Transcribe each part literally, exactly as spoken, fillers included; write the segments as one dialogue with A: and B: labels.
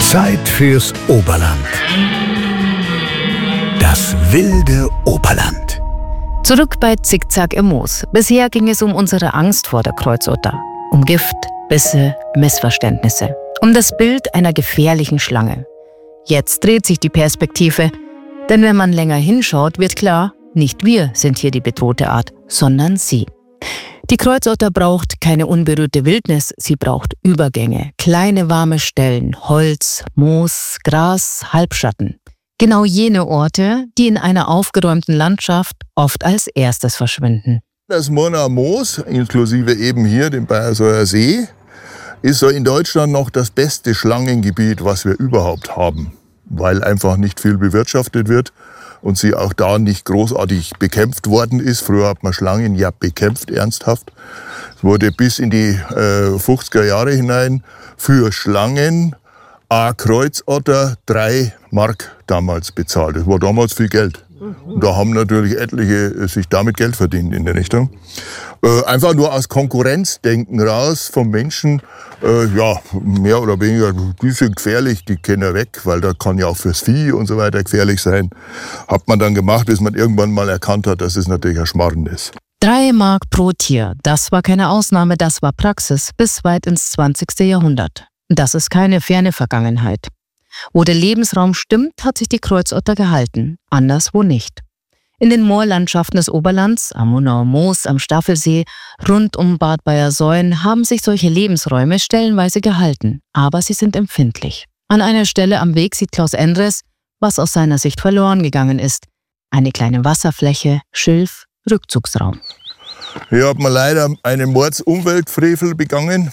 A: Zeit fürs Oberland. Das wilde Oberland.
B: Zurück bei Zickzack im Moos. Bisher ging es um unsere Angst vor der Kreuzotter. Um Gift, Bisse, Missverständnisse. Um das Bild einer gefährlichen Schlange. Jetzt dreht sich die Perspektive, denn wenn man länger hinschaut, wird klar, nicht wir sind hier die bedrohte Art, sondern sie. Die Kreuzotter braucht keine unberührte Wildnis, sie braucht Übergänge, kleine warme Stellen, Holz, Moos, Gras, Halbschatten. Genau jene Orte, die in einer aufgeräumten Landschaft oft als erstes verschwinden.
C: Das Murnauer Moos, inklusive eben hier dem Bayersäuer See, ist so in Deutschland noch das beste Schlangengebiet, was wir überhaupt haben, weil einfach nicht viel bewirtschaftet wird und sie auch da nicht großartig bekämpft worden ist. Früher hat man Schlangen ja bekämpft, ernsthaft. Es wurde bis in die äh, fünfziger Jahre hinein für Schlangen a Kreuzotter drei Mark damals bezahlt. Das war damals viel Geld. Und da haben natürlich etliche sich damit Geld verdient in der Richtung. Äh, einfach nur aus Konkurrenzdenken raus vom Menschen, äh, ja, mehr oder weniger, die sind gefährlich, die können wir weg, weil da kann ja auch fürs Vieh und so weiter gefährlich sein. Hat man dann gemacht, bis man irgendwann mal erkannt hat, dass es natürlich ein Schmarrn ist.
B: Drei Mark pro Tier, das war keine Ausnahme, das war Praxis bis weit ins zwanzigste Jahrhundert. Das ist keine ferne Vergangenheit. Wo der Lebensraum stimmt, hat sich die Kreuzotter gehalten, anderswo nicht. In den Moorlandschaften des Oberlands, am Murnauer Moos, am Staffelsee, rund um Bad Bayersoien haben sich solche Lebensräume stellenweise gehalten, aber sie sind empfindlich. An einer Stelle am Weg sieht Klaus Endres, was aus seiner Sicht verloren gegangen ist. Eine kleine Wasserfläche, Schilf, Rückzugsraum.
C: Hier hat man leider einen Mordsumweltfrevel begangen.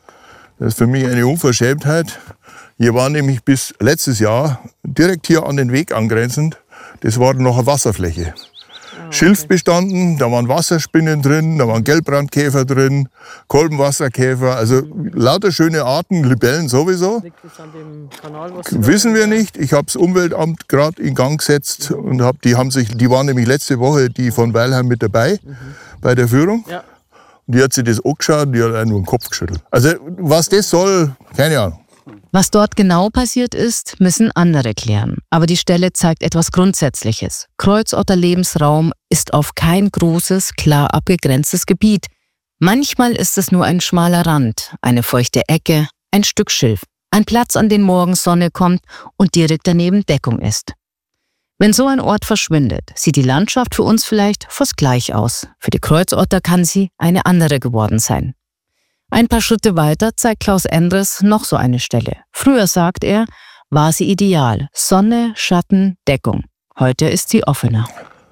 C: Das ist für mich eine Unverschämtheit. Hier war nämlich bis letztes Jahr direkt hier an den Weg angrenzend, das war noch eine Wasserfläche. Ah, okay. Schilf bestanden, da waren Wasserspinnen drin, da waren Gelbbrandkäfer drin, Kolbenwasserkäfer, also lauter schöne Arten, Libellen sowieso. Liegt das an dem Kanal, was Wissen wir nicht. Ich habe das Umweltamt gerade in Gang gesetzt und hab, die, haben sich, die waren nämlich letzte Woche, die von Weilheim mit dabei, mhm. bei der Führung. Ja. Und die hat sich das angeschaut und die hat einfach nur den Kopf geschüttelt. Also was das soll, keine Ahnung.
B: Was dort genau passiert ist, müssen andere klären. Aber die Stelle zeigt etwas Grundsätzliches. Kreuzotter-Lebensraum ist auf kein großes, klar abgegrenztes Gebiet. Manchmal ist es nur ein schmaler Rand, eine feuchte Ecke, ein Stück Schilf. Ein Platz, an den morgens Sonne kommt und direkt daneben Deckung ist. Wenn so ein Ort verschwindet, sieht die Landschaft für uns vielleicht fast gleich aus. Für die Kreuzotter kann sie eine andere geworden sein. Ein paar Schritte weiter zeigt Klaus Endres noch so eine Stelle. Früher, sagt er, war sie ideal. Sonne, Schatten, Deckung. Heute ist sie offener.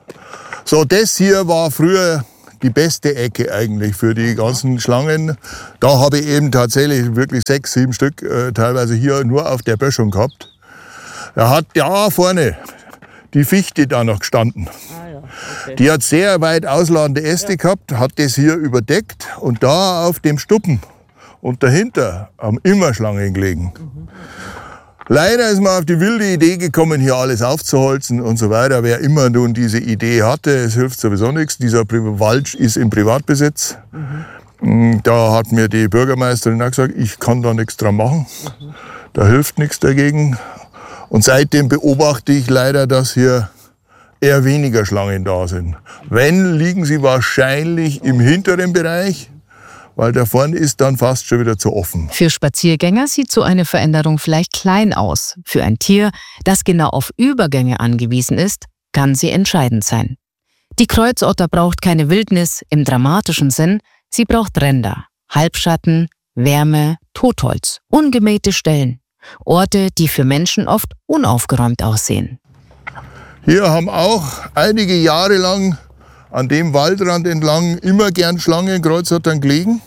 C: So, das hier war früher die beste Ecke eigentlich für die ganzen Schlangen. Da habe ich eben tatsächlich wirklich sechs, sieben Stück äh, teilweise hier nur auf der Böschung gehabt. Er hat da vorne die Fichte da noch gestanden. Ah, ja. Okay. Die hat sehr weit ausladende Äste ja. gehabt, hat das hier überdeckt und da auf dem Stuppen und dahinter haben immer Schlangen gelegen. Mhm. Leider ist man auf die wilde Idee gekommen, hier alles aufzuholzen und so weiter. Wer immer nun diese Idee hatte, es hilft sowieso nichts. Dieser Wald ist im Privatbesitz. Mhm. Da hat mir die Bürgermeisterin auch gesagt, ich kann da nichts dran machen. Mhm. Da hilft nichts dagegen. Und seitdem beobachte ich leider, dass hier eher weniger Schlangen da sind. Wenn, liegen sie wahrscheinlich im hinteren Bereich, weil da vorne ist dann fast schon wieder zu offen.
B: Für Spaziergänger sieht so eine Veränderung vielleicht klein aus. Für ein Tier, das genau auf Übergänge angewiesen ist, kann sie entscheidend sein. Die Kreuzotter braucht keine Wildnis im dramatischen Sinn, sie braucht Ränder, Halbschatten, Wärme, Totholz, ungemähte Stellen. Orte, die für Menschen oft unaufgeräumt aussehen.
C: Hier haben auch einige Jahre lang an dem Waldrand entlang immer gern Schlangen, Kreuzottern gelegen.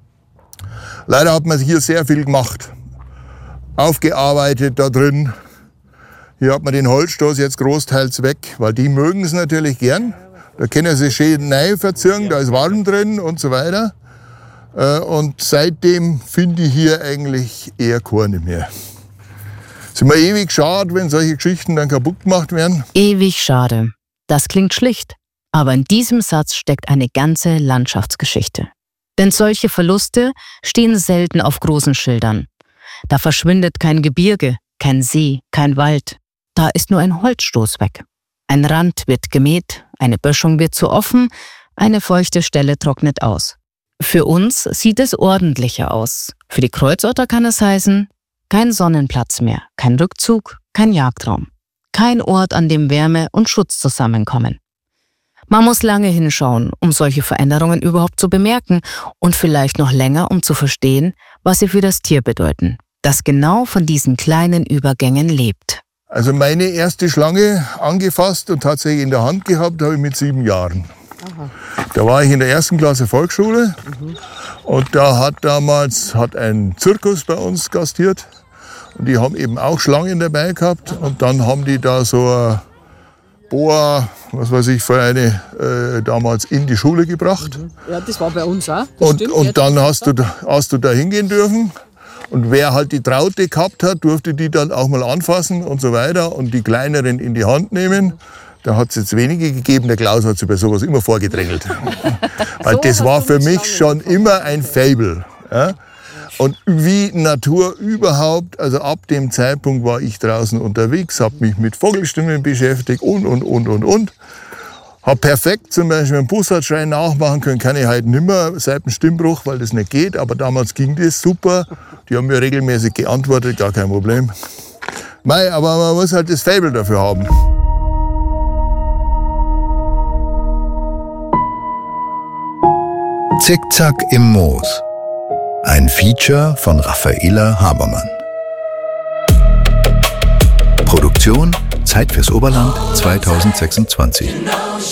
C: Leider hat man hier sehr viel gemacht. Aufgearbeitet da drin. Hier hat man den Holzstoß jetzt großteils weg, weil die mögen es natürlich gern. Da können sie schön neu verzieren, da ist warm drin und so weiter. Und seitdem finde ich hier eigentlich eher keine mehr. Es ist immer ewig schade, wenn solche Geschichten dann kaputt gemacht werden.
B: Ewig schade. Das klingt schlicht. Aber in diesem Satz steckt eine ganze Landschaftsgeschichte. Denn solche Verluste stehen selten auf großen Schildern. Da verschwindet kein Gebirge, kein See, kein Wald. Da ist nur ein Holzstoß weg. Ein Rand wird gemäht, eine Böschung wird zu offen, eine feuchte Stelle trocknet aus. Für uns sieht es ordentlicher aus. Für die Kreuzotter kann es heißen, kein Sonnenplatz mehr, kein Rückzug, kein Jagdraum. Kein Ort, an dem Wärme und Schutz zusammenkommen. Man muss lange hinschauen, um solche Veränderungen überhaupt zu bemerken und vielleicht noch länger, um zu verstehen, was sie für das Tier bedeuten, das genau von diesen kleinen Übergängen lebt.
C: Also meine erste Schlange angefasst und tatsächlich in der Hand gehabt, habe ich mit sieben Jahren. Aha. Da war ich in der ersten Klasse Volksschule mhm. und da hat damals hat ein Zirkus bei uns gastiert. Und die haben eben auch Schlangen dabei gehabt. Und dann haben die da so eine Boa, was weiß ich, für eine äh, damals in die Schule gebracht.
D: Ja, das war bei uns auch.
C: Und, stimmt, und dann hast du, hast du da hingehen dürfen. Und wer halt die Traute gehabt hat, durfte die dann auch mal anfassen und so weiter. Und die kleineren in die Hand nehmen. Da hat es jetzt wenige gegeben. Der Klaus hat sich bei sowas immer vorgedrängelt. Weil so das war für mich schon immer ein Faible. Ja? Und wie Natur überhaupt, also ab dem Zeitpunkt war ich draußen unterwegs, habe mich mit Vogelstimmen beschäftigt und, und, und, und, und. Habe perfekt zum Beispiel einen Bussardschrei nachmachen können, kann ich halt nimmer seit dem Stimmbruch, weil das nicht geht. Aber damals ging das super. Die haben mir regelmäßig geantwortet, gar kein Problem. Mei, aber man muss halt das Faible dafür haben.
A: Zickzack im Moos. Ein Feature von Raffaela Habermann. Produktion Zeit fürs Oberland zweitausendsechsundzwanzig.